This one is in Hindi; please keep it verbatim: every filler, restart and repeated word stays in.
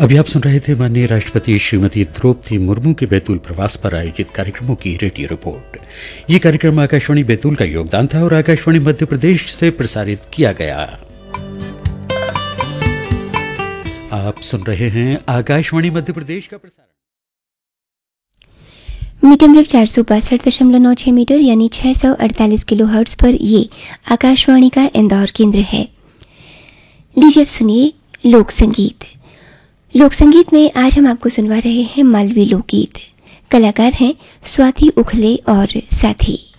अभी आप सुन रहे थे माननीय राष्ट्रपति श्रीमती द्रौपदी मुर्मू के बैतूल प्रवास पर आयोजित कार्यक्रमों की रेडियो रिपोर्ट। ये कार्यक्रम आकाशवाणी बैतूल का योगदान था और आकाशवाणी मध्य प्रदेश से प्रसारित किया गया। आप सुन रहे हैं आकाशवाणी मध्य प्रदेश का प्रसारण मीडियम वेव चार सौ बासठ दशमलव नौ छह मीटर यानी छह सौ अड़तालीस किलो हर्ट्ज पर ये आकाशवाणी का इंदौर केंद्र है। लीजिए अब सुनिए लोक संगीत। लोक संगीत में आज हम आपको सुनवा रहे हैं मालवी लोकगीत। कलाकार हैं स्वाति उखले और साथी।